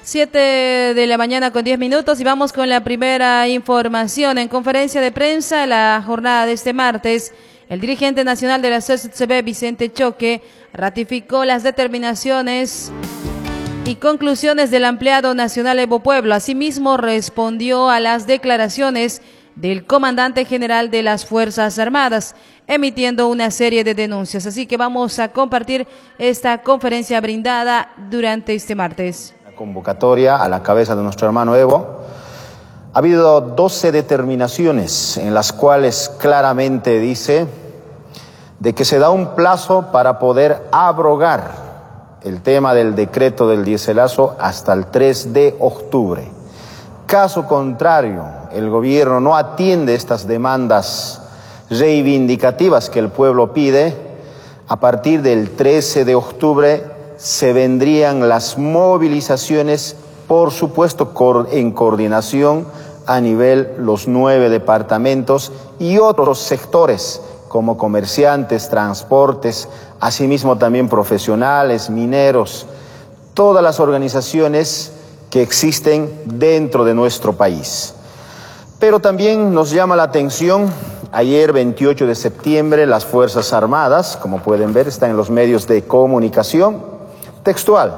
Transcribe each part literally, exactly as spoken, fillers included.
Siete de la mañana con diez minutos y vamos con la primera información. En conferencia de prensa, la jornada de este martes, el dirigente nacional de la C S C B, Vicente Choque, ratificó las determinaciones y conclusiones del ampliado nacional Evo Pueblo. Asimismo, respondió a las declaraciones del comandante general de las Fuerzas Armadas, emitiendo una serie de denuncias. Así que vamos a compartir esta conferencia brindada durante este martes. Convocatoria a la cabeza de nuestro hermano Evo. Ha habido doce determinaciones en las cuales claramente dice de que se da un plazo para poder abrogar el tema del decreto del diéselazo hasta el tres de octubre. Caso contrario, el gobierno no atiende estas demandas reivindicativas que el pueblo pide, a partir del trece de octubre se vendrían las movilizaciones, por supuesto en coordinación a nivel los nueve departamentos y otros sectores como comerciantes, transportes, asimismo también profesionales, mineros, todas las organizaciones que existen dentro de nuestro país. Pero también nos llama la atención, ayer veintiocho de septiembre, las Fuerzas Armadas, como pueden ver, están en los medios de comunicación, textual,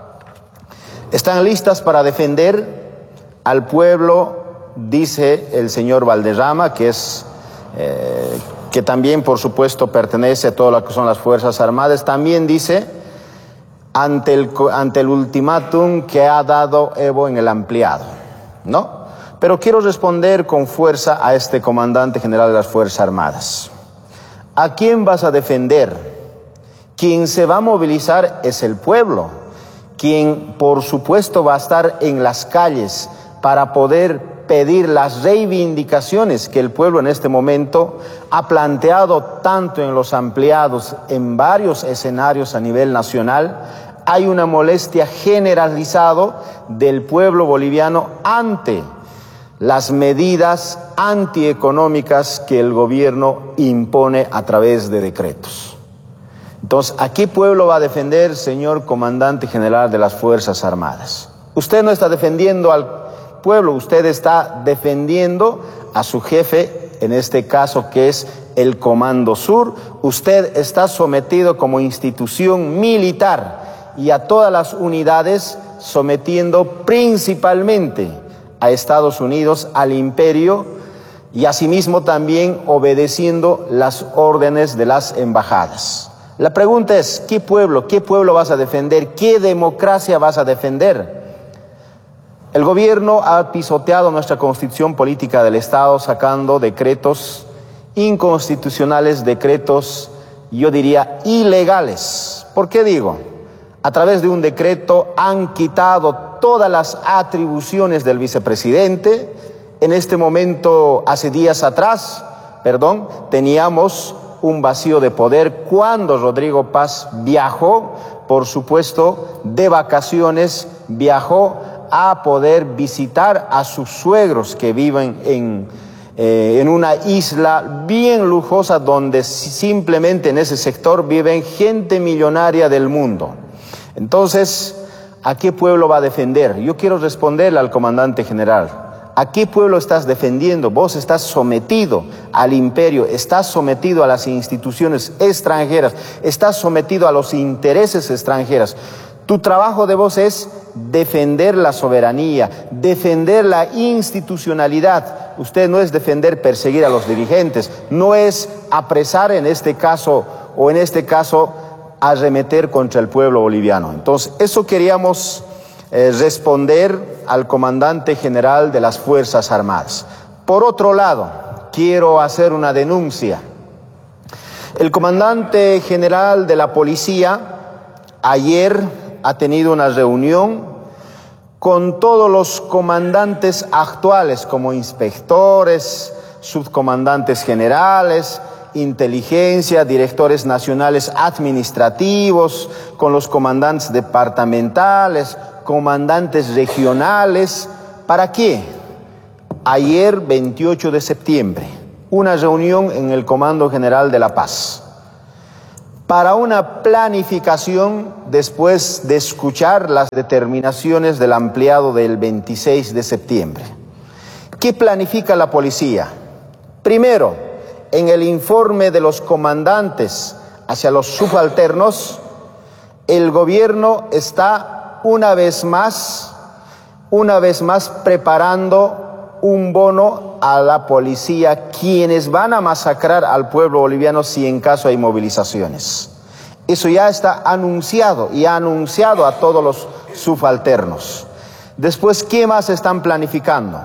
están listas para defender al pueblo, dice el señor Valderrama, que es eh, que también por supuesto pertenece a todo lo que son las Fuerzas Armadas, también dice ante el, ante el ultimátum que ha dado Evo en el ampliado, ¿no? Pero quiero responder con fuerza a este comandante general de las Fuerzas Armadas. ¿A quién vas a defender? Quien se va a movilizar es el pueblo, quien por supuesto va a estar en las calles para poder pedir las reivindicaciones que el pueblo en este momento ha planteado tanto en los ampliados, en varios escenarios a nivel nacional. Hay una molestia generalizada del pueblo boliviano ante las medidas antieconómicas que el gobierno impone a través de decretos. Entonces, ¿a qué pueblo va a defender, señor comandante general de las Fuerzas Armadas? Usted no está defendiendo al pueblo, usted está defendiendo a su jefe, en este caso que es el Comando Sur. Usted está sometido como institución militar y a todas las unidades, sometiendo principalmente a Estados Unidos, al imperio, y asimismo también obedeciendo las órdenes de las embajadas. La pregunta es, ¿qué pueblo, qué pueblo vas a defender? ¿Qué democracia vas a defender? El gobierno ha pisoteado nuestra constitución política del Estado sacando decretos inconstitucionales, decretos, yo diría, ilegales. ¿Por qué digo? A través de un decreto han quitado todas las atribuciones del vicepresidente. En este momento, hace días atrás, perdón, teníamos un vacío de poder cuando Rodrigo Paz viajó, por supuesto, de vacaciones, viajó a poder visitar a sus suegros que viven en, eh, en una isla bien lujosa donde simplemente en ese sector viven gente millonaria del mundo. Entonces, ¿a qué pueblo va a defender? Yo quiero responderle al comandante general. ¿A qué pueblo estás defendiendo? Vos estás sometido al imperio, estás sometido a las instituciones extranjeras, estás sometido a los intereses extranjeros. Tu trabajo de vos es defender la soberanía, defender la institucionalidad. Usted no es defender, perseguir a los dirigentes, no es apresar en este caso, o en este caso, arremeter contra el pueblo boliviano. Entonces, eso queríamos eh, responder al comandante general de las Fuerzas Armadas. Por otro lado, quiero hacer una denuncia. El comandante general de la policía ayer ha tenido una reunión con todos los comandantes actuales, como inspectores, subcomandantes generales, inteligencia, directores nacionales administrativos, con los comandantes departamentales, comandantes regionales. ¿Para qué? Ayer, veintiocho de septiembre, una reunión en el Comando General de La Paz. para una planificación después de escuchar las determinaciones del ampliado del veintiséis de septiembre. ¿Qué planifica la policía? Primero, en el informe de los comandantes hacia los subalternos, el gobierno está una vez más, una vez más preparando un bono a la policía, quienes van a masacrar al pueblo boliviano si en caso hay movilizaciones. Eso ya está anunciado y ha anunciado a todos los subalternos. Después, ¿qué más están planificando?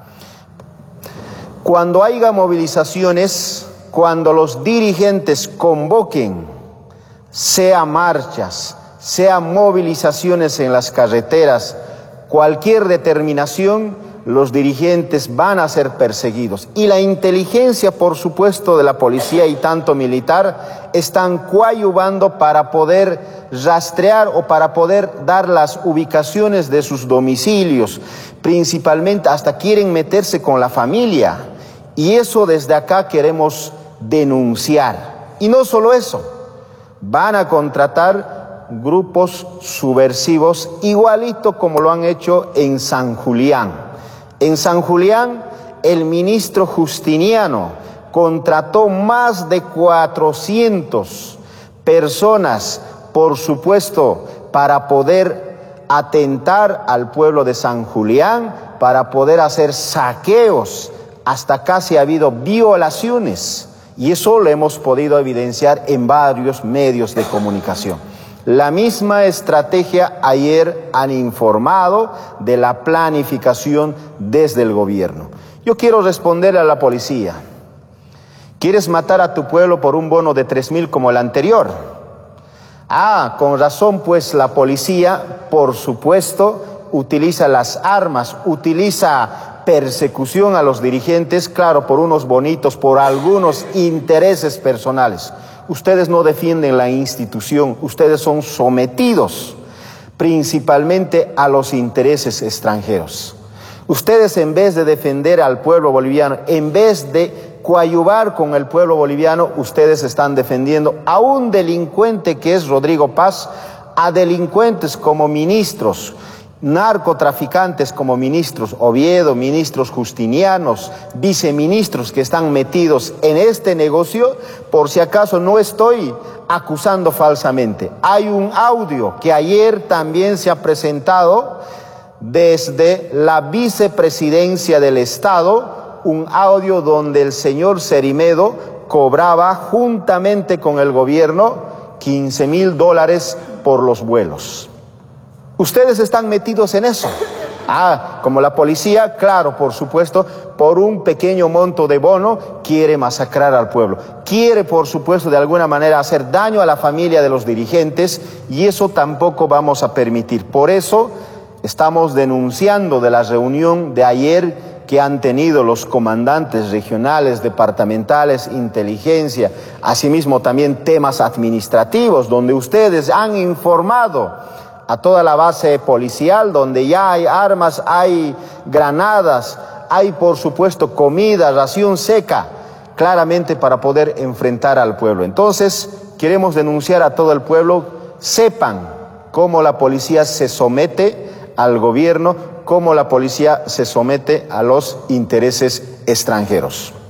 Cuando haya movilizaciones, cuando los dirigentes convoquen, sea marchas, sea movilizaciones en las carreteras, cualquier determinación, los dirigentes van a ser perseguidos. Y la inteligencia, por supuesto, de la policía y tanto militar, están coadyuvando para poder rastrear o para poder dar las ubicaciones de sus domicilios. Principalmente hasta quieren meterse con la familia. Y eso desde acá queremos denunciar. Y no solo eso, van a contratar grupos subversivos igualito como lo han hecho en San Julián. En San Julián, el ministro Justiniano contrató más de cuatrocientas personas, por supuesto, para poder atentar al pueblo de San Julián, para poder hacer saqueos. Hasta casi ha habido violaciones, y eso lo hemos podido evidenciar en varios medios de comunicación. La misma estrategia ayer han informado de la planificación desde el gobierno. Yo quiero responder a la policía. ¿Quieres matar a tu pueblo por un bono de tres mil como el anterior? Ah, con razón, pues la policía, por supuesto, utiliza las armas, utiliza persecución a los dirigentes, claro, por unos bonitos, por algunos intereses personales. Ustedes no defienden la institución, ustedes son sometidos principalmente a los intereses extranjeros. Ustedes, en vez de defender al pueblo boliviano, en vez de coadyuvar con el pueblo boliviano, ustedes están defendiendo a un delincuente que es Rodrigo Paz, a delincuentes como ministros, narcotraficantes como ministros Oviedo, ministros Justinianos, viceministros que están metidos en este negocio. Por si acaso no estoy acusando falsamente. Hay un audio que ayer también se ha presentado desde la vicepresidencia del Estado, un audio donde el señor Cerimedo cobraba juntamente con el gobierno quince mil dólares por los vuelos. Ustedes están metidos en eso. Ah, como la policía, claro, por supuesto, por un pequeño monto de bono, quiere masacrar al pueblo. Quiere, por supuesto, de alguna manera hacer daño a la familia de los dirigentes, y eso tampoco vamos a permitir. Por eso estamos denunciando de la reunión de ayer que han tenido los comandantes regionales, departamentales, inteligencia, asimismo también temas administrativos, donde ustedes han informado a toda la base policial, donde ya hay armas, hay granadas, hay por supuesto comida, ración seca, claramente para poder enfrentar al pueblo. Entonces, queremos denunciar a todo el pueblo, sepan cómo la policía se somete al gobierno, cómo la policía se somete a los intereses extranjeros.